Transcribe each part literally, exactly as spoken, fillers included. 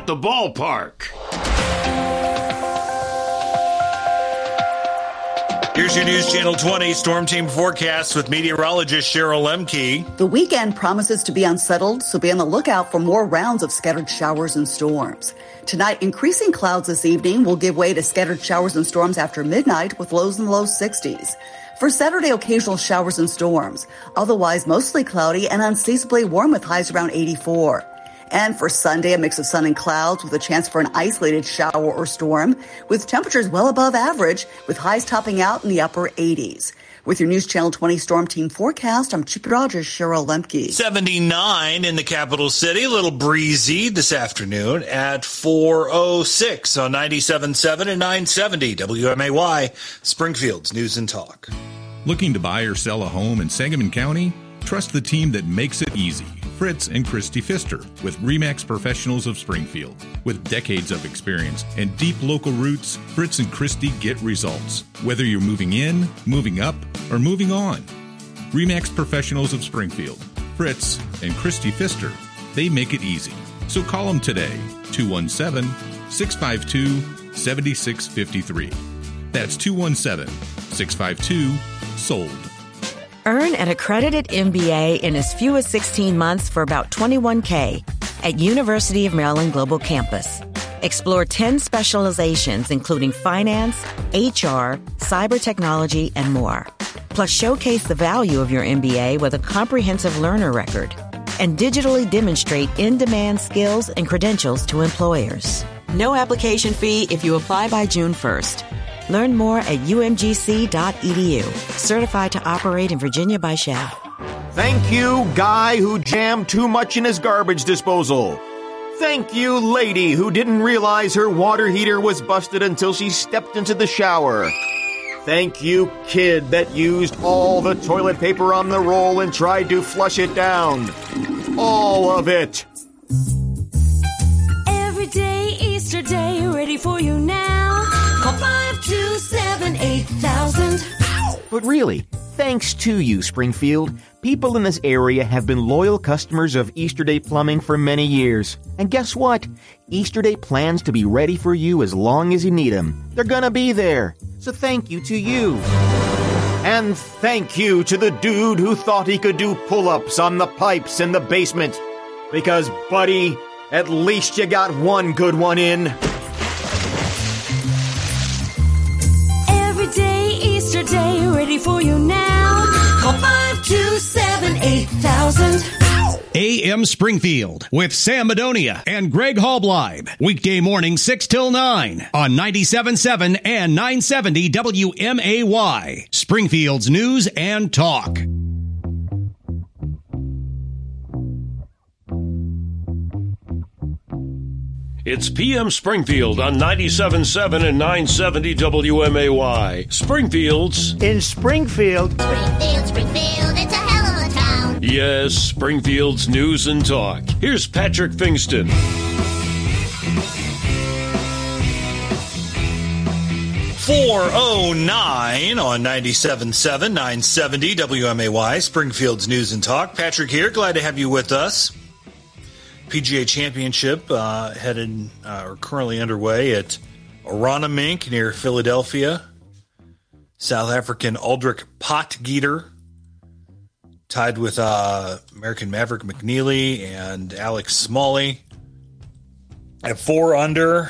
at the ballpark. Here's your News Channel twenty Storm Team forecast with meteorologist Cheryl Lemke. The weekend promises to be unsettled, so be on the lookout for more rounds of scattered showers and storms. Tonight, increasing clouds this evening will give way to scattered showers and storms after midnight with lows in the low sixties. For Saturday, occasional showers and storms. Otherwise, mostly cloudy and unseasonably warm with highs around eighty-four. And for Sunday, a mix of sun and clouds with a chance for an isolated shower or storm, with temperatures well above average, with highs topping out in the upper eighties. With your News Channel twenty Storm Team forecast, I'm Chief Meteorologist Cheryl Lemke. seventy-nine in the capital city, a little breezy this afternoon at four oh six on ninety-seven point seven and nine seventy W M A Y, Springfield's News and Talk. Looking to buy or sell a home in Sangamon County? Trust the team that makes it easy. Fritz and Christy Pfister with RE/MAX Professionals of Springfield. With decades of experience and deep local roots, Fritz and Christy get results. Whether you're moving in, moving up, or moving on. RE/MAX Professionals of Springfield. Fritz and Christy Pfister. They make it easy. So call them today, two one seven, six five two, seven six five three. That's two one seven, six five two, SOLD. Earn an accredited M B A in as few as sixteen months for about twenty-one thousand dollars at University of Maryland Global Campus. Explore ten specializations, including finance, H R, cyber technology, and more. Plus, showcase the value of your M B A with a comprehensive learner record and digitally demonstrate in-demand skills and credentials to employers. No application fee if you apply by June first. Learn more at u m g c dot e d u. Certified to operate in Virginia by S H A B. Thank you, guy who jammed too much in his garbage disposal. Thank you, lady who didn't realize her water heater was busted until she stepped into the shower. Thank you, kid that used all the toilet paper on the roll and tried to flush it down. All of it. Every day, Easter Day, ready for you now. Call five two seven, eight thousand. But really, thanks to you, Springfield, people in this area have been loyal customers of Easter Day Plumbing for many years. And guess what? Easter Day plans to be ready for you as long as you need them. They're gonna be there. So thank you to you. And thank you to the dude who thought he could do pull-ups on the pipes in the basement. Because, buddy, at least you got one good one in. Easter Day, ready for you now. Call five two seven, eight thousand. A M Springfield with Sam Madonia and Greg Hallbleib. Weekday morning six till nine on ninety-seven point seven and nine seventy W M A Y. Springfield's News and Talk. It's P M Springfield on ninety-seven point seven and nine seventy W M A Y. Springfield's in Springfield. Springfield, Springfield, it's a hell of a town. Yes, Springfield's News and Talk. Here's Patrick Fingston. four oh nine on ninety-seven point seven, nine seventy W M A Y, Springfield's News and Talk. Patrick here, glad to have you with us. P G A Championship uh, headed uh, or currently underway at Aronimink near Philadelphia. South African Aldrich Potgieter tied with uh, American Maverick McNeely and Alex Smalley at four under.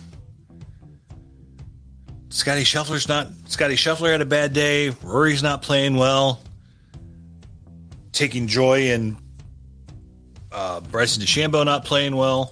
Scotty Scheffler's not. Scotty Scheffler had a bad day. Rory's not playing well. Taking joy in uh, Bryson DeChambeau not playing well.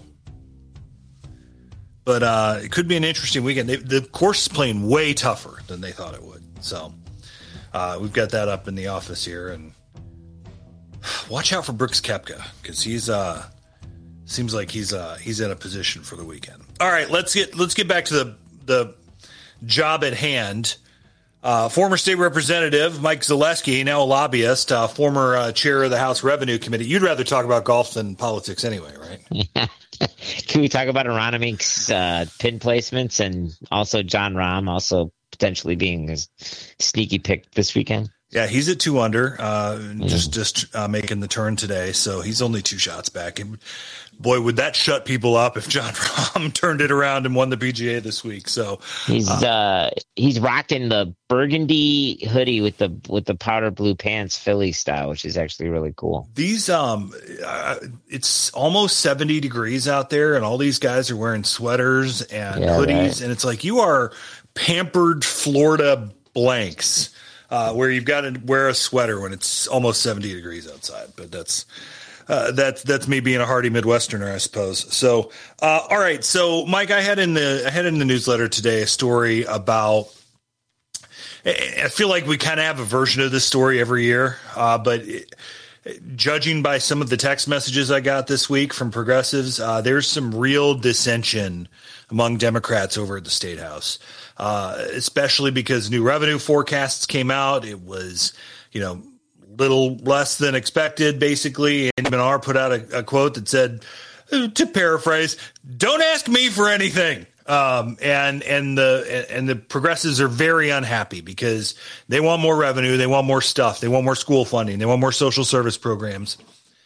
But uh, it could be an interesting weekend. They, the course is playing way tougher than they thought it would. So uh, we've got that up in the office here, and watch out for Brooks Koepka because he's uh, seems like he's uh, he's in a position for the weekend. All right, let's get let's get back to the the job at hand. Uh, former state representative Mike Zaleski, now a lobbyist, uh, former uh, chair of the House Revenue Committee. You'd rather talk about golf than politics anyway, right? Can we talk about Aronimink's uh, pin placements and also John Rahm also potentially being a sneaky pick this weekend? Yeah, he's at two under, uh, mm. just just uh, making the turn today. So he's only two shots back. And boy, would that shut people up if Jon Rahm turned it around and won the P G A this week. So he's uh, uh, he's rocking the burgundy hoodie with the with the powder blue pants, Philly style, which is actually really cool. These um, uh, it's almost seventy degrees out there, and all these guys are wearing sweaters and yeah, hoodies, right. And it's like you are pampered Florida blanks. Uh, where you've got to wear a sweater when it's almost seventy degrees outside, but that's uh, that's that's me being a hardy Midwesterner, I suppose. So, uh, all right. So, Mike, I had in the I had in the newsletter today a story about. I feel like we kind of have a version of this story every year, uh, but it, judging by some of the text messages I got this week from progressives, uh, there's some real dissension among Democrats over at the State House. Uh, especially because new revenue forecasts came out. It was, you know, little less than expected, basically. And M and R put out a, a quote that said, to paraphrase, "Don't ask me for anything." Um, and and the and the progressives are very unhappy because they want more revenue, they want more stuff, they want more school funding, they want more social service programs.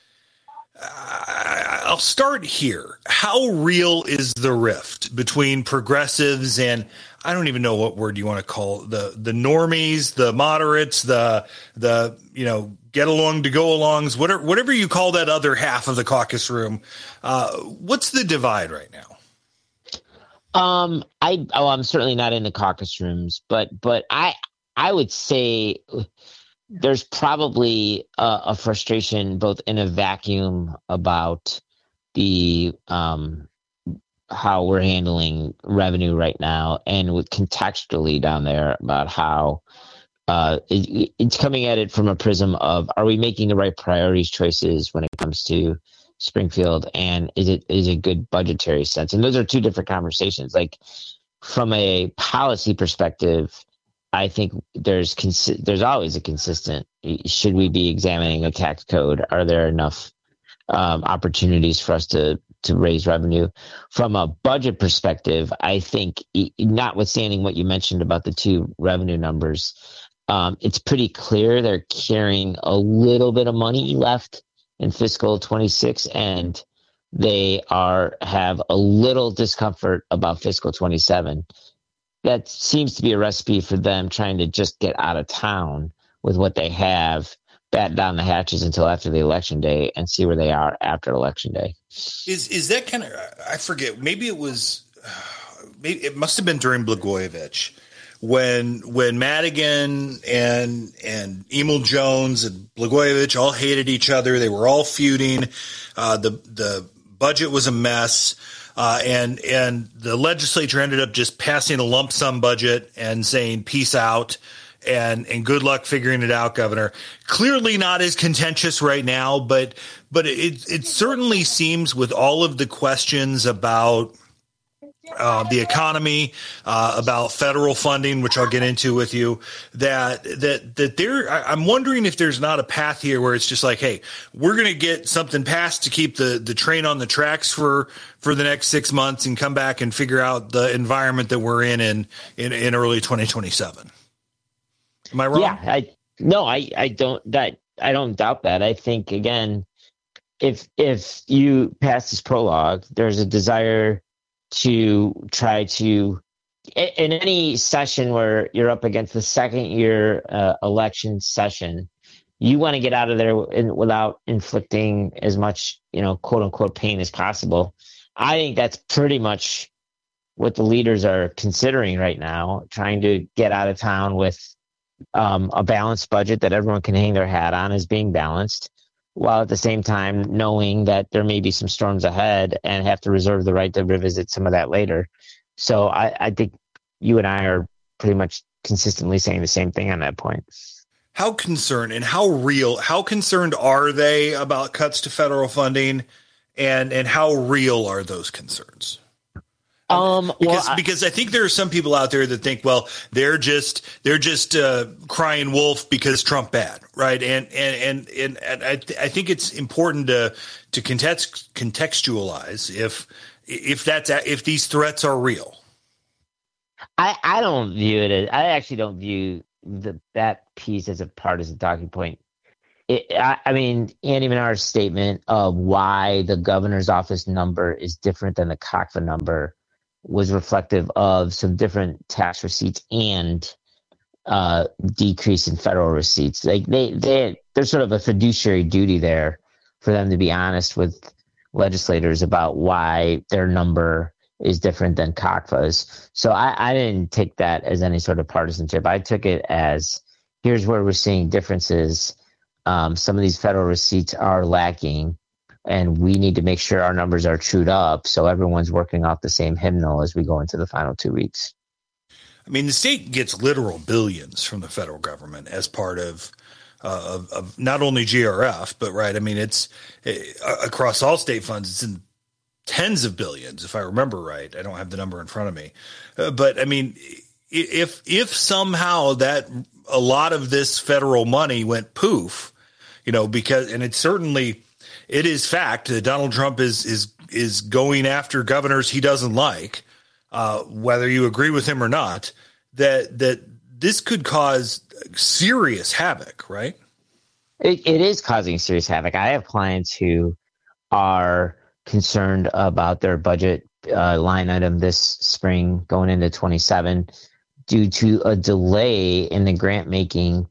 I'll start here. How real is the rift between progressives and I don't even know what word you want to call the the normies, the moderates, the the you know get along to go alongs, whatever whatever you call that other half of the caucus room? Uh, what's the divide right now? Um, I oh, I'm certainly not in the caucus rooms, but but I I would say there's probably a, a frustration both in a vacuum about the um. how we're handling revenue right now, and with contextually down there about how uh, it, it's coming at it from a prism of, are we making the right priorities choices when it comes to Springfield, and is it is a good budgetary sense? And those are two different conversations. Like from a policy perspective, I think there's consi- there's always a consistent, should we be examining a tax code? Are there enough um, opportunities for us to to raise revenue? From a budget perspective, I think, notwithstanding what you mentioned about the two revenue numbers, um, it's pretty clear they're carrying a little bit of money left in fiscal twenty-six, and they are have a little discomfort about fiscal twenty-seven. That seems to be a recipe for them trying to just get out of town with what they have, bat down the hatches until after the election day, and see where they are after election day. Is is that kind of, I forget, maybe it was, maybe it must have been during Blagojevich when when Madigan and and Emil Jones and Blagojevich all hated each other. They were all feuding. Uh, the the budget was a mess, uh, and and the legislature ended up just passing a lump sum budget and saying peace out. And and good luck figuring it out, Governor. Clearly not as contentious right now, but but it it certainly seems, with all of the questions about uh, the economy, uh, about federal funding, which I'll get into with you, that that that there. I'm wondering if there's not a path here where it's just like, hey, we're going to get something passed to keep the the train on the tracks for for the next six months and come back and figure out the environment that we're in in in, in early twenty twenty-seven. Am I wrong? Yeah, I no, I, I don't that I don't doubt that. I think, again, if if you pass this prologue, there's a desire to try to, in any session where you're up against the second year uh, election session, you want to get out of there in, without inflicting as much, you know, quote unquote pain as possible. I think that's pretty much what the leaders are considering right now, trying to get out of town with Um, a balanced budget that everyone can hang their hat on as being balanced, while at the same time knowing that there may be some storms ahead and have to reserve the right to revisit some of that later. So I, I think you and I are pretty much consistently saying the same thing on that point. How concerned and how real, how concerned are they about cuts to federal funding, and, and how real are those concerns? Um, because well, I, because I think there are some people out there that think, well, they're just they're just uh, crying wolf because Trump bad, right? And and and and, and I th- I think it's important to to context contextualize if if that's if these threats are real. I I don't view it as I actually don't view the that piece as a partisan talking point. It, I, I mean, Andy Menard's statement of why the governor's office number is different than the C A C F A number was reflective of some different tax receipts and uh, decrease in federal receipts. Like they, they, there's sort of a fiduciary duty there for them to be honest with legislators about why their number is different than C A C F A's. So I, I didn't take that as any sort of partisanship. I took it as here's where we're seeing differences. Um, some of these federal receipts are lacking, and we need to make sure our numbers are trued up so everyone's working off the same hymnal as we go into the final two weeks. I mean, the state gets literal billions from the federal government as part of uh, of, of not only G R F, but right. I mean, it's uh, across all state funds. It's in tens of billions, if I remember right. I don't have the number in front of me, uh, but I mean, if if somehow that a lot of this federal money went poof, you know, because and it's certainly it is fact that Donald Trump is is is going after governors he doesn't like, uh, whether you agree with him or not. That that this could cause serious havoc, right? It, it is causing serious havoc. I have clients who are concerned about their budget uh, line item this spring going into twenty-seven due to a delay in the grant making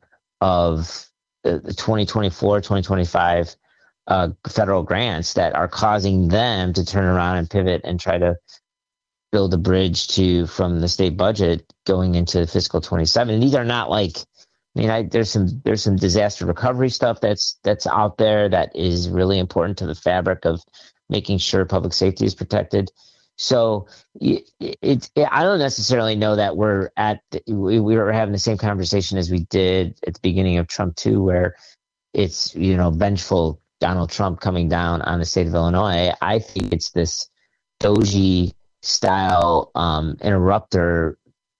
of the twenty twenty-four, twenty twenty-five uh, federal grants that are causing them to turn around and pivot and try to build a bridge to from the state budget going into fiscal twenty-seven. And these are not like, I mean, I, there's some there's some disaster recovery stuff that's that's out there that is really important to the fabric of making sure public safety is protected. So it, it, it, I don't necessarily know that we're at we, we were having the same conversation as we did at the beginning of Trump two, where it's, you know, vengeful Donald Trump coming down on the state of Illinois. I think it's this doji style um, interrupter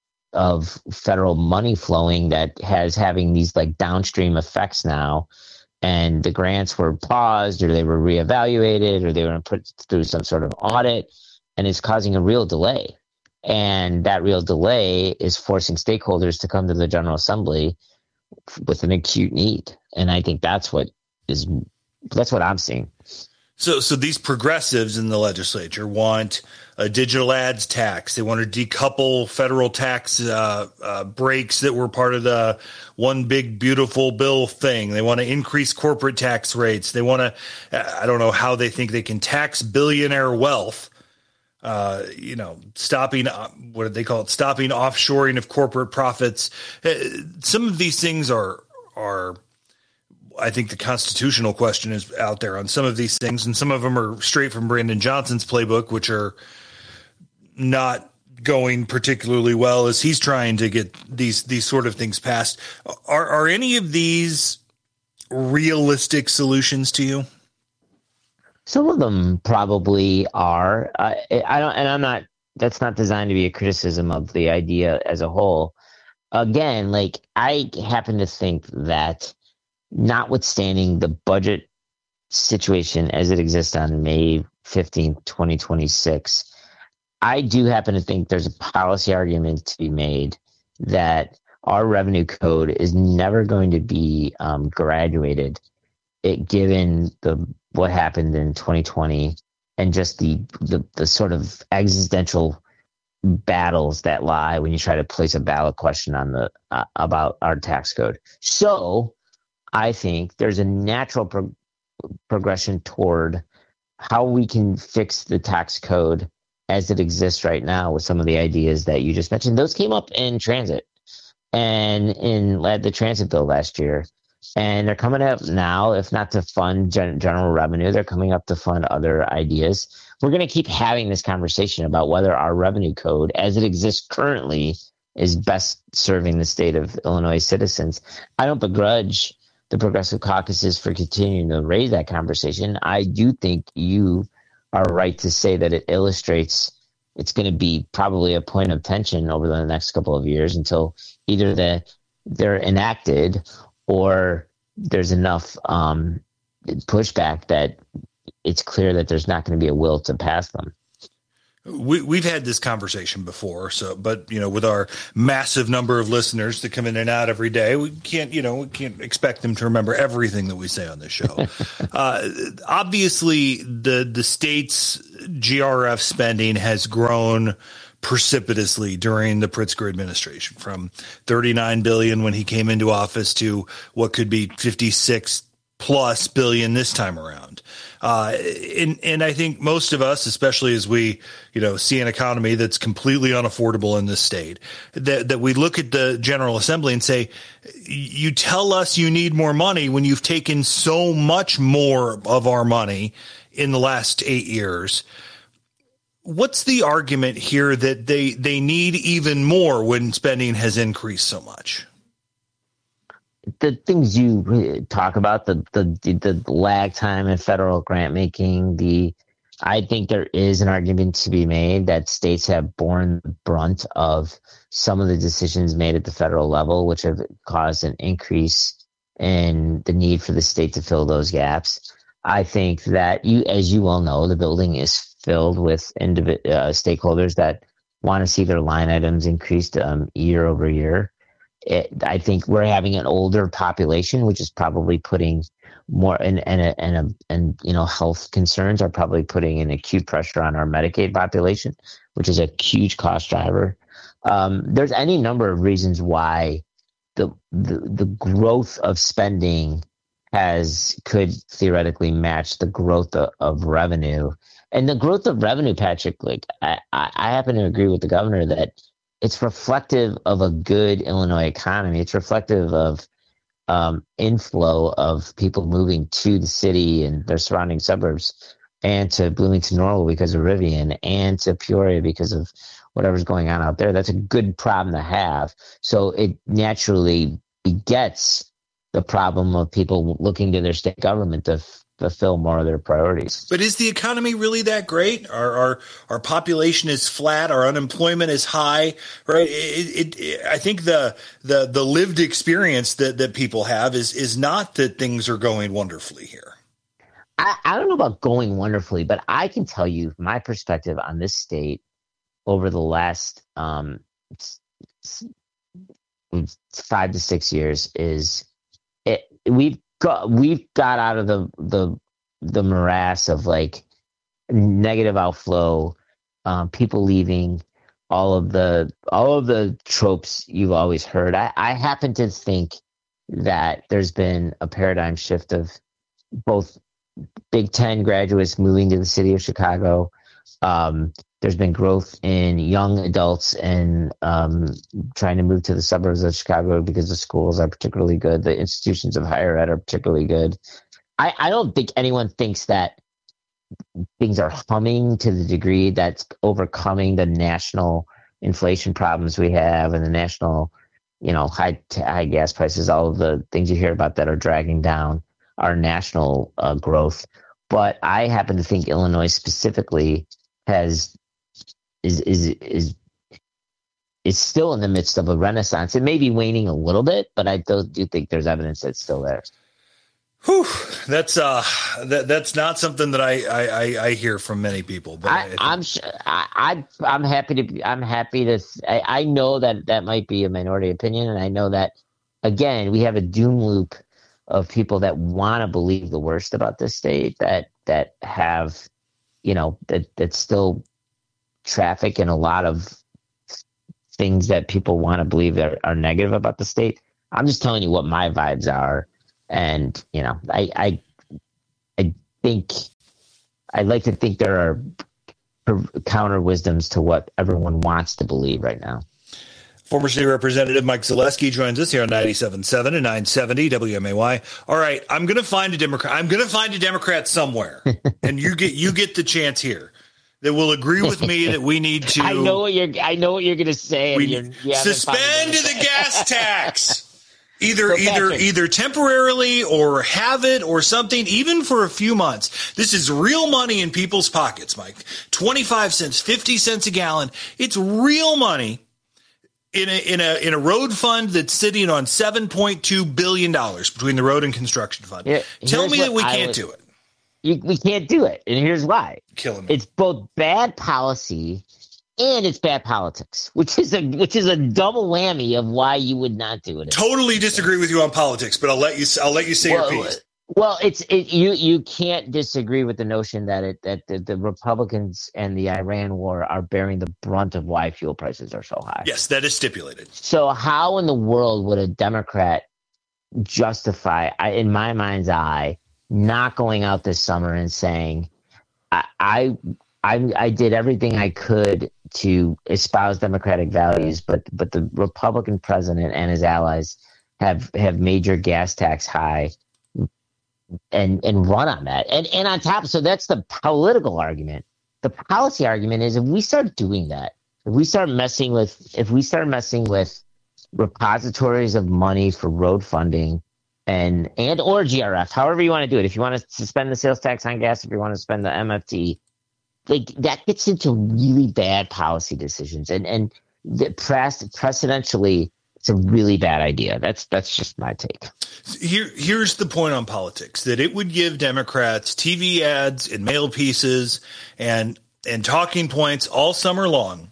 of federal money flowing that has having these like downstream effects now. And the grants were paused, or they were reevaluated, or they were put through some sort of audit, and it's causing a real delay. And that real delay is forcing stakeholders to come to the General Assembly with an acute need. And I think that's what is that's what I'm seeing. So, so these progressives in the legislature want a digital ads tax. They want to decouple federal tax uh, uh, breaks that were part of the one big beautiful bill thing. They want to increase corporate tax rates. They want to, I don't know how they think they can tax billionaire wealth. Uh, you know, stopping, uh, what do they call it? Stopping offshoring of corporate profits. Uh, some of these things are, are, I think the constitutional question is out there on some of these things, and some of them are straight from Brandon Johnson's playbook, which are not going particularly well as he's trying to get these these sort of things passed. Are are any of these realistic solutions to you? Some of them probably are. Uh, I don't, and I'm not. That's not designed to be a criticism of the idea as a whole. Again, like I happen to think that, notwithstanding the budget situation as it exists on May fifteenth, twenty twenty-six, I do happen to think there's a policy argument to be made that our revenue code is never going to be um, graduated, it given the what happened in twenty twenty and just the, the the sort of existential battles that lie when you try to place a ballot question on the uh, about our tax code. So I think there's a natural pro- progression toward how we can fix the tax code as it exists right now with some of the ideas that you just mentioned. Those came up in transit and in the transit bill last year. And they're coming up now, if not to fund gen- general revenue, they're coming up to fund other ideas. We're going to keep having this conversation about whether our revenue code as it exists currently is best serving the state of Illinois citizens. I don't begrudge the Progressive Caucuses for continuing to raise that conversation. I do think you are right to say that it illustrates it's going to be probably a point of tension over the next couple of years until either the, they're enacted or there's enough um, pushback that it's clear that there's not going to be a will to pass them. We, we've had this conversation before, so but you know, with our massive number of listeners that come in and out every day, we can't you know we can't expect them to remember everything that we say on this show. uh, obviously, the the state's G R F spending has grown precipitously during the Pritzker administration, from thirty-nine billion when he came into office to what could be fifty-six plus billion this time around. Uh, and, and I think most of us, especially as we, you know, see an economy that's completely unaffordable in this state, that, that we look at the General Assembly and say, you tell us you need more money when you've taken so much more of our money in the last eight years. What's the argument here that they, they need even more when spending has increased so much? The things you talk about, the, the the lag time in federal grant making, the I think there is an argument to be made that states have borne the brunt of some of the decisions made at the federal level, which have caused an increase in the need for the state to fill those gaps. I think that, you, as you well know, the building is filled with individ- uh, stakeholders that want to see their line items increased um, year over year. It, I think we're having an older population, which is probably putting more and and a, and a, and you know health concerns are probably putting an acute pressure on our Medicaid population, which is a huge cost driver. Um, there's any number of reasons why the, the the growth of spending has could theoretically match the growth of, of revenue, and the growth of revenue, Patrick. Like I, I happen to agree with the governor that it's reflective of a good Illinois economy. It's reflective of um, inflow of people moving to the city and their surrounding suburbs, and to Bloomington Normal because of Rivian, and to Peoria because of whatever's going on out there. That's a good problem to have. So it naturally begets the problem of people looking to their state government to f- fulfill more of their priorities. But is the economy really that great? Our our, our population is flat. Our unemployment is high, right? It, it, it, I think the the the lived experience that, that people have is is not that things are going wonderfully here. I, I don't know about going wonderfully, but I can tell you my perspective on this state over the last um, five to six years is it, we've got we've got out of the the the morass of like negative outflow, um, people leaving, all of the all of the tropes you've always heard. I, I happen to think that there's been a paradigm shift of both Big Ten graduates moving to the city of Chicago. Um, there's been growth in young adults and um, trying to move to the suburbs of Chicago because the schools are particularly good. The institutions of higher ed are particularly good. I, I don't think anyone thinks that things are humming to the degree that's overcoming the national inflation problems we have and the national, you know, high high gas prices, all of the things you hear about that are dragging down our national uh, growth. But I happen to think Illinois specifically has is is is is still in the midst of a renaissance. It may be waning a little bit, but I do, do think there's evidence that's still there. Whew, that's uh, that that's not something that I I, I hear from many people. But I, I I'm I I'm happy to be, I'm happy to I, I know that that might be a minority opinion, and I know that again we have a doom loop of people that want to believe the worst about this state, that that have, you know, that that still traffic in a lot of things that people want to believe that are, are negative about the state. I'm just telling you what my vibes are. And, you know, I, I, I think I'd like to think there are counter wisdoms to what everyone wants to believe right now. Former State Representative Mike Zaleski joins us here on ninety-seven point seven and nine seventy W M A Y. All right, I'm going to find a Democrat. I'm going to find a Democrat somewhere, and you get you get the chance here that will agree with me that we need to. I know what you're. I know what you're going to say. We you're, you suspend the gas tax, either so either either temporarily or have it or something, even for a few months. This is real money in people's pockets, Mike. twenty-five cents, fifty cents a gallon. It's real money. In a in a in a road fund that's sitting on seven point two billion dollars between the road and construction fund. Here, Tell me that we I can't would, do it. You, we can't do it, and here's why. Killing me. It's both bad policy and it's bad politics, which is a which is a double whammy of why you would not do it. Totally disagree with you on politics, but I'll let you I'll let you say well, your piece. Well, it's it, you you can't disagree with the notion that it that the, the Republicans and the Iran war are bearing the brunt of why fuel prices are so high. Yes, that is stipulated. So how in the world would a Democrat justify, I, in my mind's eye, not going out this summer and saying, I, I I I did everything I could to espouse democratic values, but but the Republican president and his allies have have made your gas tax high, and and run on that. And and on top, so that's the political argument. The policy argument is if we start doing that, if we start messing with if we start messing with repositories of money for road funding and and or G R F, however you want to do it. If you want to suspend the sales tax on gas, if you want to spend the M F T, like that gets into really bad policy decisions, and and the press precedentially, it's a really bad idea. That's that's just my take. Here, here's the point on politics: that it would give Democrats T V ads and mail pieces and and talking points all summer long,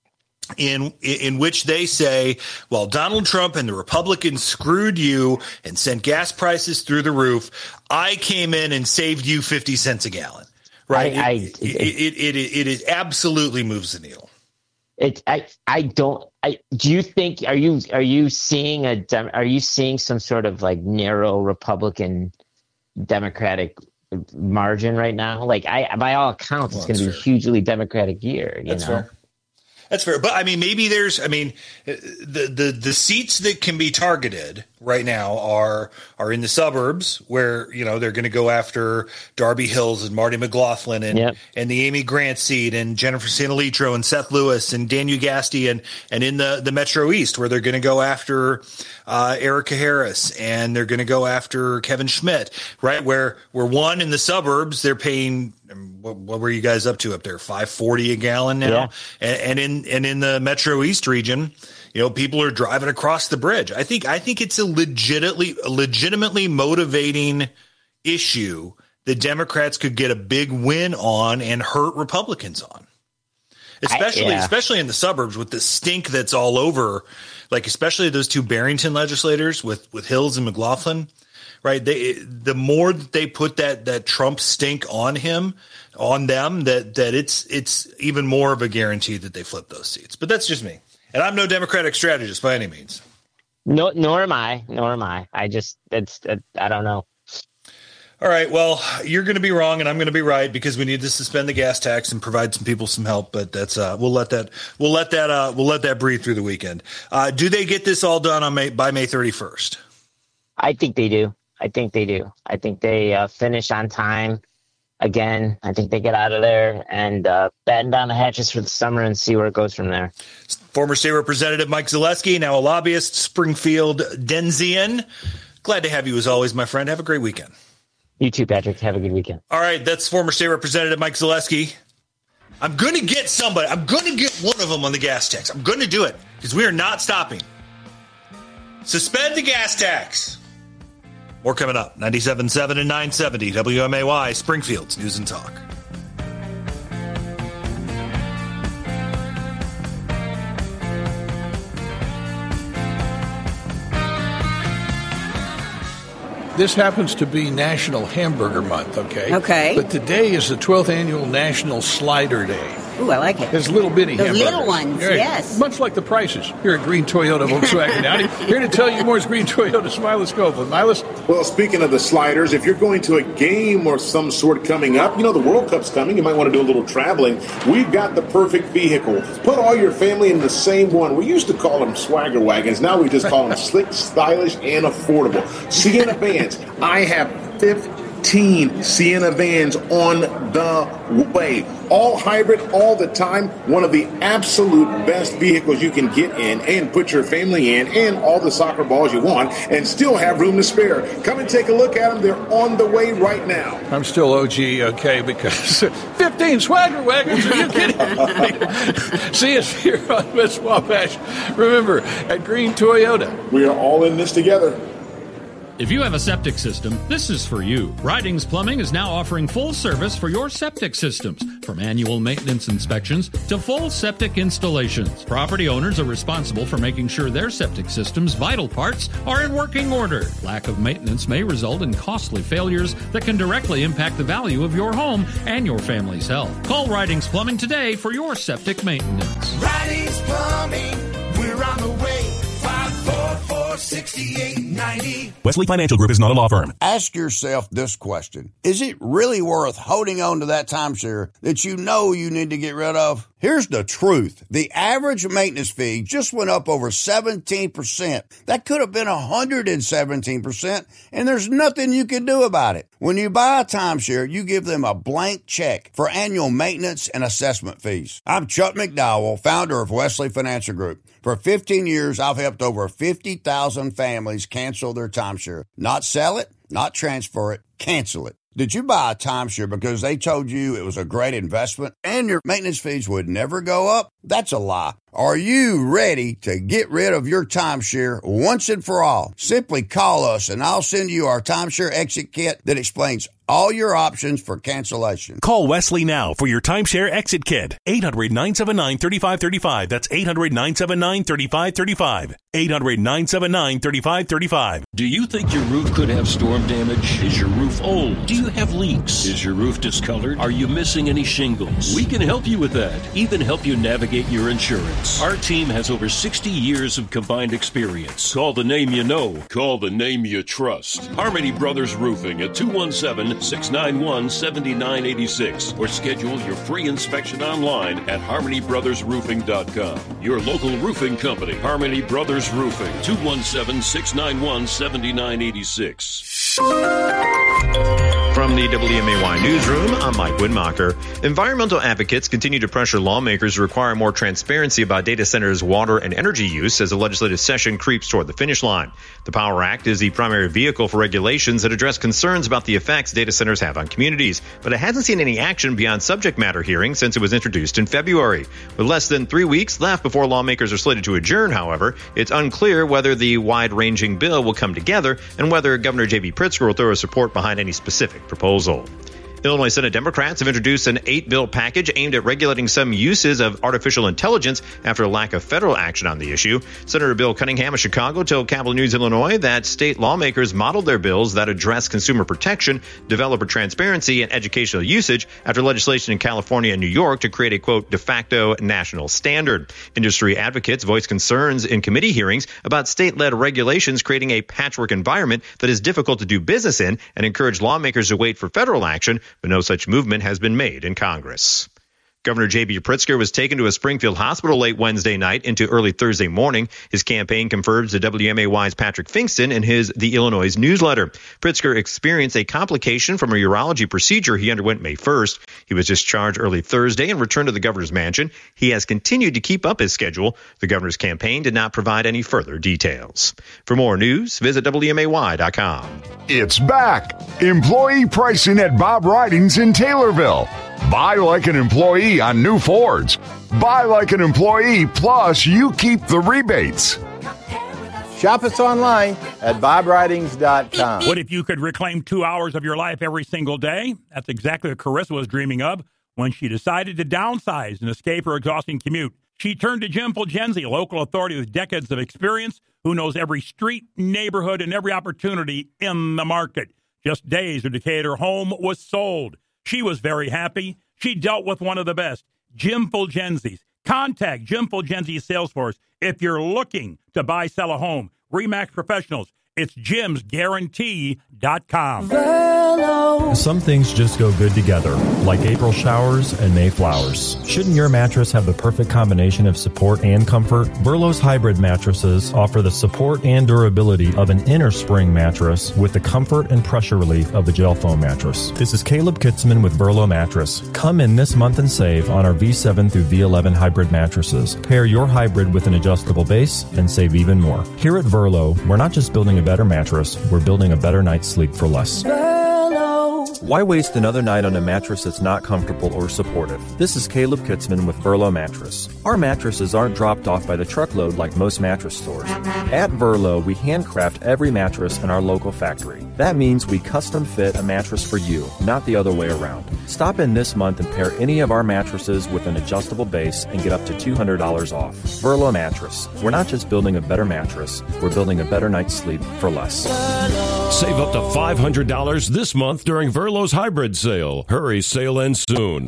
in in which they say, well, Donald Trump and the Republicans screwed you and sent gas prices through the roof. I came in and saved you fifty cents a gallon. Right. I, it, I, it, it, it, it, it absolutely moves the needle. It, I, I don't, I, do you think, are you, are you seeing a, are you seeing some sort of like narrow Republican Democratic margin right now? Like I, by all accounts, well, it's going to be a hugely Democratic year. You that's know? Fair. That's fair. But I mean, maybe there's, I mean, the, the, the seats that can be targeted right now are, are in the suburbs where, you know, they're going to go after Darby Hills and Marty McLaughlin and, yep. and the Amy Grant seat and Jennifer Santalitro and Seth Lewis and Dan Ugasti and, and in the, the Metro East where they're going to go after uh, Erica Harris and they're going to go after Kevin Schmidt, right? Where, where one in the suburbs, they're paying, what, what were you guys up to up there? five forty a gallon now. Yeah. And, and in, and in the Metro East region, you know, people are driving across the bridge. I think I think it's a legitimately a legitimately motivating issue that Democrats could get a big win on and hurt Republicans on. Especially I, yeah. especially in the suburbs with the stink that's all over, like especially those two Barrington legislators with, with Hills and McLaughlin. Right. They the more that they put that that Trump stink on him, on them, that that it's it's even more of a guarantee that they flip those seats. But that's just me. And I'm no Democratic strategist by any means. No, nor am I. Nor am I. I just it's it, I don't know. All right. Well, you're going to be wrong and I'm going to be right because we need to suspend the gas tax and provide some people some help. But that's uh, we'll let that we'll let that uh, we'll let that breathe through the weekend. Uh, do they get this all done on May by May thirty-first? I think they do. I think they do. I think they uh, finish on time again. I think they get out of there and uh, batten down the hatches for the summer and see where it goes from there. Former State Representative Mike Zaleski, now a lobbyist, Springfield Denzian. Glad to have you as always, my friend. Have a great weekend. You too, Patrick. Have a good weekend. All right, that's former State Representative Mike Zaleski. I'm going to get somebody. I'm going to get one of them on the gas tax. I'm going to do it because we are not stopping. Suspend the gas tax. More coming up. ninety-seven point seven and nine seventy W M A Y, Springfield's News and Talk. This happens to be National Hamburger Month, okay? Okay. But today is the twelfth annual National Slider Day. Ooh, I like it. There's little bitty Those hamburgers. little ones, right. yes. Much like the prices here at Green Toyota Volkswagen Audi. Here to tell you more is Green Toyota Milas Copeland. Milas? Well, speaking of the sliders, if you're going to a game or some sort coming up, you know the World Cup's coming, you might want to do a little traveling. We've got the perfect vehicle. Put all your family in the same one. We used to call them swagger wagons. Now we just call them slick, stylish, and affordable. Sienna vans. I have fifteen Sienna vans on the way. All hybrid, all the time. One of the absolute best vehicles you can get in and put your family in and all the soccer balls you want and still have room to spare. Come and take a look at them. They're on the way right now. I'm still O G, okay, because fifteen swagger wagons. Are you kidding? See us here on West Wabash. Remember, at Green Toyota. We are all in this together. If you have a septic system, this is for you. Ridings Plumbing is now offering full service for your septic systems, from annual maintenance inspections to full septic installations. Property owners are responsible for making sure their septic system's vital parts are in working order. Lack of maintenance may result in costly failures that can directly impact the value of your home and your family's health. Call Ridings Plumbing today for your septic maintenance. Ridings Plumbing, we're on the way. five four four, six eight nine zero. Wesley Financial Group is not a law firm. Ask yourself this question. Is it really worth holding on to that timeshare that you know you need to get rid of? Here's the truth. The average maintenance fee just went up over seventeen percent. That could have been one hundred seventeen percent, and there's nothing you can do about it. When you buy a timeshare, you give them a blank check for annual maintenance and assessment fees. I'm Chuck McDowell, founder of Wesley Financial Group. For fifteen years, I've helped over fifty thousand families cancel their timeshare. Not sell it, not transfer it, cancel it. Did you buy a timeshare because they told you it was a great investment and your maintenance fees would never go up? That's a lie. Are you ready to get rid of your timeshare once and for all? Simply call us and I'll send you our timeshare exit kit that explains all your options for cancellation. Call Wesley now for your timeshare exit kit. eight hundred, nine seven nine, three five three five. That's eight hundred, nine seven nine, three five three five. eight hundred, nine seven nine, three five three five. Do you think your roof could have storm damage? Is your roof old? Do you have leaks? Is your roof discolored? Are you missing any shingles? We can help you with that. Even help you navigate your insurance. Our team has over sixty years of combined experience. Call the name you know. Call the name you trust. Harmony Brothers Roofing at two one seven, six nine one, seven nine eight six or schedule your free inspection online at harmony brothers roofing dot com. Your local roofing company, Harmony Brothers Roofing, two one seven, six nine one, seven nine eight six. From the W M A Y Newsroom, I'm Mike Widmacher. Environmental advocates continue to pressure lawmakers to require more transparency about data centers' water and energy use as the legislative session creeps toward the finish line. The Power Act is the primary vehicle for regulations that address concerns about the effects data centers have on communities, but it hasn't seen any action beyond subject matter hearings since it was introduced in February. With less than three weeks left before lawmakers are slated to adjourn, however, it's unclear whether the wide-ranging bill will come together and whether Governor J B Pritzker will throw his support behind any specific proposal. Illinois Senate Democrats have introduced an eight-bill package aimed at regulating some uses of artificial intelligence after a lack of federal action on the issue. Senator Bill Cunningham of Chicago told Capital News Illinois that state lawmakers modeled their bills that address consumer protection, developer transparency, and educational usage after legislation in California and New York to create a, quote, de facto national standard. Industry advocates voiced concerns in committee hearings about state-led regulations creating a patchwork environment that is difficult to do business in and encouraged lawmakers to wait for federal action, but no such movement has been made in Congress. Governor J B Pritzker was taken to a Springfield hospital late Wednesday night into early Thursday morning. His campaign confirms to W M A Y's Patrick Finkston in his The Illinois newsletter. Pritzker experienced a complication from a urology procedure he underwent May first. He was discharged early Thursday and returned to the governor's mansion. He has continued to keep up his schedule. The governor's campaign did not provide any further details. For more news, visit W M A Y dot com. It's back. Employee pricing at Bob Ridings in Taylorville. Buy like an employee on new Fords. Buy like an employee, plus you keep the rebates. Shop us online at bob ridings dot com. What if you could reclaim two hours of your life every single day? That's exactly what Carissa was dreaming of when she decided to downsize and escape her exhausting commute. She turned to Jim Fulgenzi, a local authority with decades of experience who knows every street, neighborhood, and every opportunity in the market. Just days, her Decatur home was sold. She was very happy. She dealt with one of the best, Jim Fulgenzi's. Contact Jim Fulgenzi's sales force if you're looking to buy, sell a home. RE/MAX Professionals. It's jims guarantee dot com. Some things just go good together, like April showers and May flowers. Shouldn't your mattress have the perfect combination of support and comfort? Verlo's hybrid mattresses offer the support and durability of an inner spring mattress with the comfort and pressure relief of the gel foam mattress. This is Caleb Kitzman with Verlo Mattress. Come in this month and save on our V seven through V eleven hybrid mattresses. Pair your hybrid with an adjustable base and save even more. Here at Verlo, we're not just building a better mattress, we're building a better night's sleep for less. Why waste another night on a mattress that's not comfortable or supportive? This is Caleb Kitzman with Verlo Mattress. Our mattresses aren't dropped off by the truckload like most mattress stores. At Verlo, we handcraft every mattress in our local factory. That means we custom fit a mattress for you, not the other way around. Stop in this month and pair any of our mattresses with an adjustable base and get up to two hundred dollars off. Verlo Mattress. We're not just building a better mattress, we're building a better night's sleep for less. Save up to five hundred dollars this month during Verlo's hybrid sale. Hurry, sale ends soon.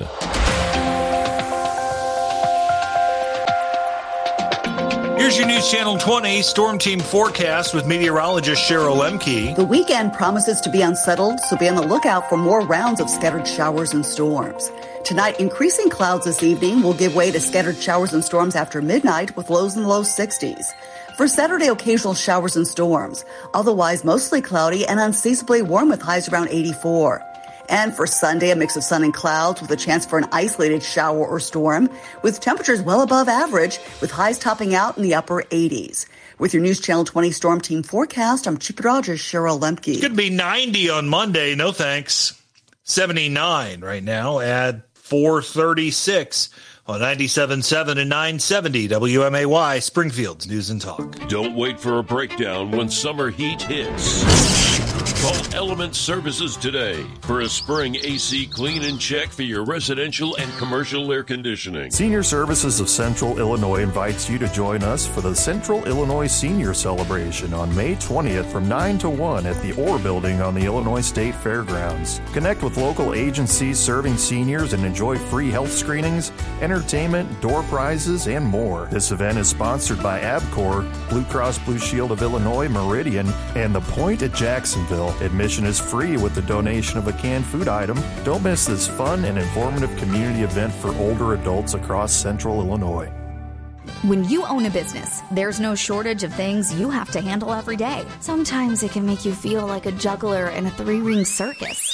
Here's your News Channel twenty Storm Team forecast with meteorologist Cheryl Lemke. The weekend promises to be unsettled, so be on the lookout for more rounds of scattered showers and storms. Tonight, increasing clouds this evening will give way to scattered showers and storms after midnight with lows in the low sixties. For Saturday, occasional showers and storms. Otherwise, mostly cloudy and unseasonably warm with highs around eighty-four. And for Sunday, a mix of sun and clouds with a chance for an isolated shower or storm, with temperatures well above average, with highs topping out in the upper eighties. With your News Channel twenty Storm Team forecast, I'm Chief Meteorologist Cheryl Lemke. It's going to be ninety on Monday. No thanks. seventy-nine right now at four thirty-six on ninety-seven point seven and nine seventy W M A Y, Springfield's News and Talk. Don't wait for a breakdown when summer heat hits. Call Element Services today for a spring A C clean and check for your residential and commercial air conditioning. Senior Services of Central Illinois invites you to join us for the Central Illinois Senior Celebration on May twentieth from nine to one at the Orr Building on the Illinois State Fairgrounds. Connect with local agencies serving seniors and enjoy free health screenings, entertainment, door prizes, and more. This event is sponsored by ABCOR, Blue Cross Blue Shield of Illinois, Meridian, and The Point at Jacksonville. Admission is free with the donation of a canned food item. Don't miss this fun and informative community event for older adults across Central Illinois. When you own a business, there's no shortage of things you have to handle every day. Sometimes it can make you feel like a juggler in a three-ring circus.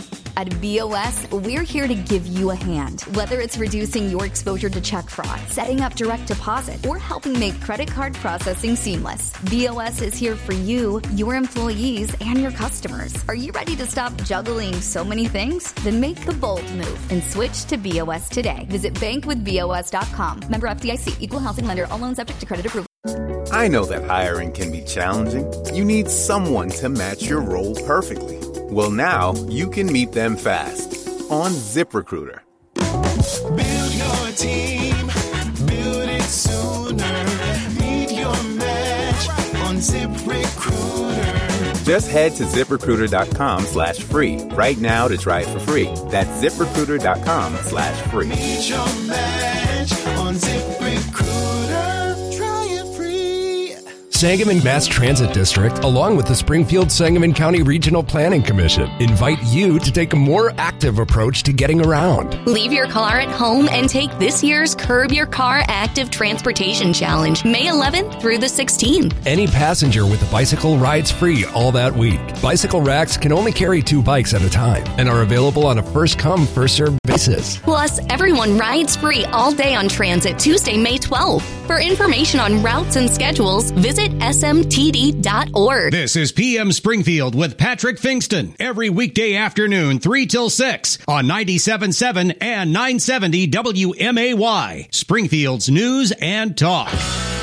At B O S, we're here to give you a hand. Whether it's reducing your exposure to check fraud, setting up direct deposit, or helping make credit card processing seamless, B O S is here for you, your employees, and your customers. Are you ready to stop juggling so many things? Then make the bold move and switch to B O S today. Visit bank with B O S dot com. Member F D I C. Equal housing lender. All loans subject to credit approval. I know that hiring can be challenging. You need someone to match your role perfectly. Well, now you can meet them fast on ZipRecruiter. Build your team, build it sooner. Meet your match on ZipRecruiter. Just head to ZipRecruiter.com slash free right now to try it for free. That's ZipRecruiter.com slash free. Meet your match on ZipRecruiter. Try it free. Sangamon Mass Transit District, along with the Springfield Sangamon County Regional Planning Commission, invite you to take a more active approach to getting around. Leave your car at home and take this year's Curb Your Car Active Transportation Challenge, May eleventh through the sixteenth. Any passenger with a bicycle rides free all that week. Bicycle racks can only carry two bikes at a time and are available on a first-come, first-served basis. Plus, everyone rides free all day on transit Tuesday, May twelfth. For information on routes and schedules, visit S M T D dot org. This is P M Springfield with Patrick Fingston every weekday afternoon, three till six on ninety-seven point seven and nine seventy W M A Y, Springfield's News and Talk.